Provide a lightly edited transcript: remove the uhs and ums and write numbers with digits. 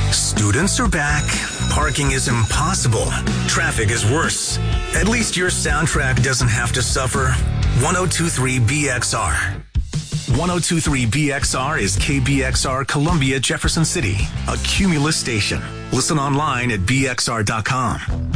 Students are back. Parking is impossible. Traffic is worse. At least your soundtrack doesn't have to suffer. 1023 BXR. 1023 BXR is KBXR Columbia Jefferson City, a Cumulus station. Listen online at bxr.com.